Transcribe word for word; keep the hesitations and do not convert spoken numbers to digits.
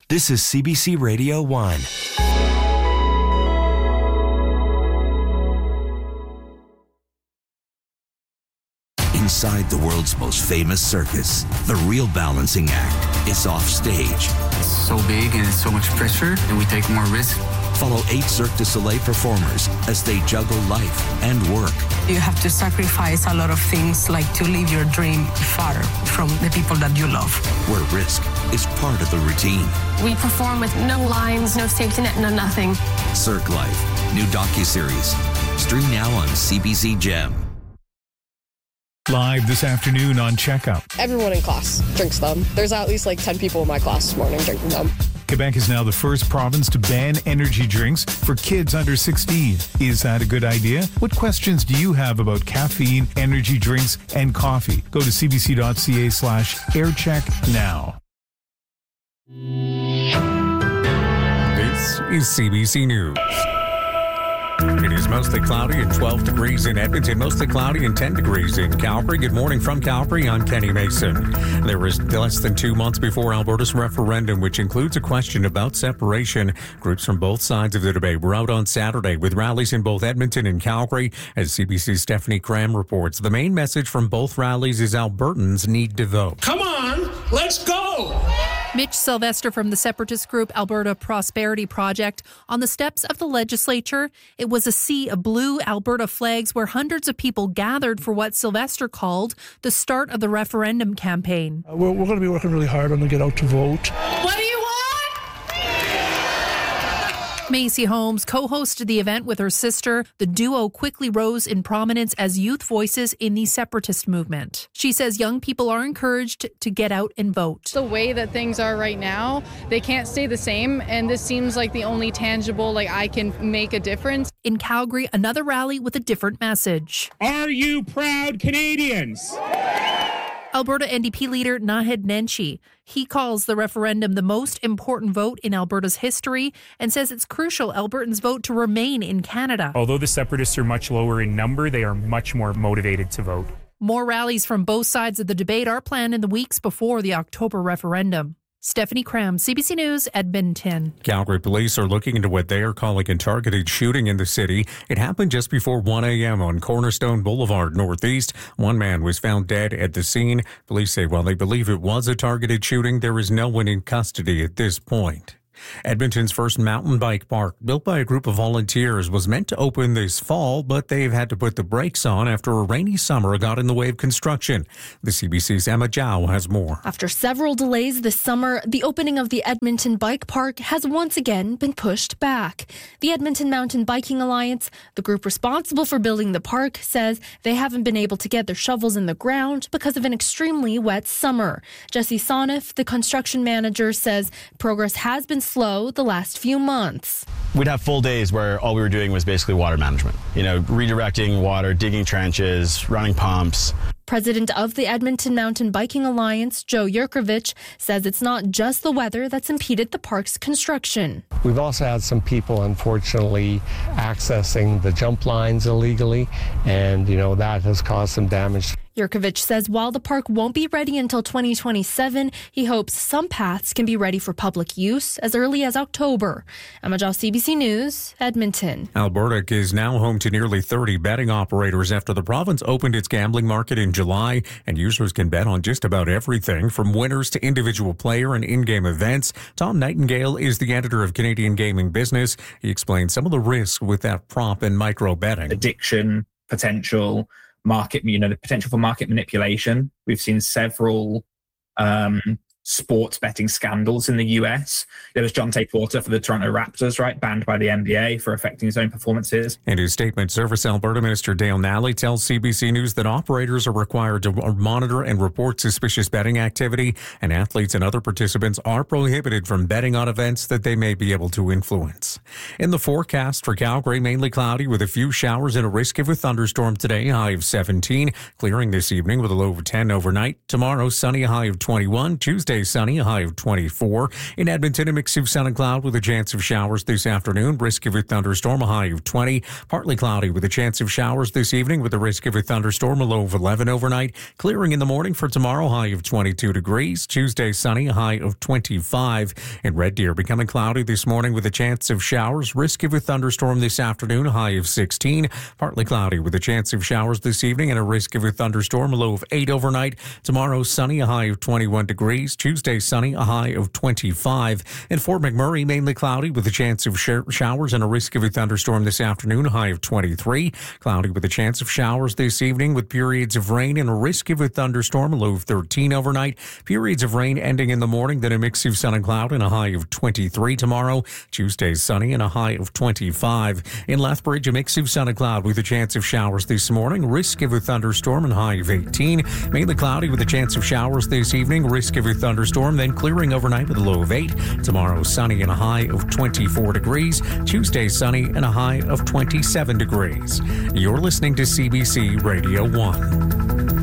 This is C B C Radio one. Inside the world's most famous circus, the real balancing act is off stage. It's so big and it's so much pressure, and we take more risk. Follow eight Cirque du Soleil performers as they juggle life and work. You have to sacrifice a lot of things, like to live your dream far from the people that you love. Where risk is part of the routine. We perform with no lines, no safety net, no nothing. Cirque Life, new docuseries. Stream now on C B C Gem. Live this afternoon on Checkup. Everyone in class drinks them. There's at least like ten people in my class this morning drinking them. Quebec is now the first province to ban energy drinks for kids under sixteen. Is that a good idea? What questions do you have about caffeine, energy drinks, and coffee? Go to cbc.ca slash aircheck now. This is C B C News. It is mostly cloudy and twelve degrees in Edmonton, mostly cloudy and ten degrees in Calgary. Good morning from Calgary. I'm Kenny Mason. There is less than two months before Alberta's referendum, which includes a question about separation. Groups from both sides of the debate were out on Saturday with rallies in both Edmonton and Calgary. As C B C's Stephanie Cram reports, the main message from both rallies is Albertans need to vote. Come on, let's go! Mitch Sylvester from the separatist group Alberta Prosperity Project on the steps of the legislature. It was a sea of blue Alberta flags where hundreds of people gathered for what Sylvester called the start of the referendum campaign. Uh, we're we're going to be working really hard on to get out to vote. What do you want? Macy Holmes co-hosted the event with her sister. The duo quickly rose in prominence as youth voices in the separatist movement. She says young people are encouraged to get out and vote. The way that things are right now, they can't stay the same, and this seems like the only tangible, like I can make a difference. In Calgary, another rally with a different message. Are you proud Canadians? Alberta N D P leader Naheed Nenshi. He calls the referendum the most important vote in Alberta's history and says it's crucial Albertans vote to remain in Canada. Although the separatists are much lower in number, they are much more motivated to vote. More rallies from both sides of the debate are planned in the weeks before the October referendum. Stephanie Cram, C B C News, Edmonton. Calgary police are looking into what they are calling a targeted shooting in the city. It happened just before one a.m. on Cornerstone Boulevard Northeast. One man was found dead at the scene. Police say while they believe it was a targeted shooting, there is no one in custody at this point. Edmonton's first mountain bike park, built by a group of volunteers, was meant to open this fall, but they've had to put the brakes on after a rainy summer got in the way of construction. The C B C's Emma Zhao has more. After several delays this summer, the opening of the Edmonton Bike Park has once again been pushed back. The Edmonton Mountain Biking Alliance, the group responsible for building the park, says they haven't been able to get their shovels in the ground because of an extremely wet summer. Jesse Soniff, the construction manager, says progress has been slow the last few months. We'd have full days where all we were doing was basically water management. You know, redirecting water, digging trenches, running pumps. President of the Edmonton Mountain Biking Alliance, Joe Yurkovich, says it's not just the weather that's impeded the park's construction. We've also had some people, unfortunately, accessing the jump lines illegally, and, you know, that has caused some damage. Yurkovich says while the park won't be ready until twenty twenty-seven, he hopes some paths can be ready for public use as early as October. Emma Zhao, C B C News, Edmonton. Alberta is now home to nearly thirty betting operators after the province opened its gambling market in July, and users can bet on just about everything from winners to individual player and in-game events. Tom Nightingale is the editor of Canadian Gaming Business. He explains some of the risks with that prop and micro betting. Addiction, potential market, you know, the potential for market manipulation. We've seen several um, sports betting scandals in the U S. There was John Tay Porter for the Toronto Raptors, right, banned by the N B A for affecting his own performances. In his statement, Service Alberta Minister Dale Nally tells C B C News that operators are required to monitor and report suspicious betting activity, and athletes and other participants are prohibited from betting on events that they may be able to influence. In the forecast for Calgary, mainly cloudy with a few showers and a risk of a thunderstorm today, high of seventeen, clearing this evening with a low of ten overnight. Tomorrow, sunny, a high of twenty-one. Tuesday, Tuesday, sunny, a high of twenty-four. In Edmonton, a mix of sun and cloud with a chance of showers this afternoon. Risk of a thunderstorm, a high of twenty. Partly cloudy with a chance of showers this evening with the risk of a thunderstorm, a low of eleven overnight. Clearing in the morning for tomorrow, high of twenty-two degrees. Tuesday, sunny, a high of twenty-five. In Red Deer, becoming cloudy this morning with a chance of showers. Risk of a thunderstorm this afternoon, a high of sixteen. Partly cloudy with a chance of showers this evening and a risk of a thunderstorm, a low of eight overnight. Tomorrow, sunny, a high of twenty-one degrees. Tuesday, sunny, a high of twenty-five. In Fort McMurray, mainly cloudy with a chance of sh- showers and a risk of a thunderstorm this afternoon, a high of twenty-three. Cloudy with a chance of showers this evening with periods of rain and a risk of a thunderstorm, a low of thirteen overnight. Periods of rain ending in the morning, then a mix of sun and cloud and a high of twenty-three tomorrow. Tuesday, sunny and a high of twenty-five. In Lethbridge, a mix of sun and cloud with a chance of showers this morning. Risk of a thunderstorm and high of eighteen. Mainly cloudy with a chance of showers this evening. Risk of a thunderstorm, then clearing overnight with a low of eight. Tomorrow, sunny and a high of twenty-four degrees. Tuesday, sunny and a high of twenty-seven degrees. You're listening to C B C Radio one.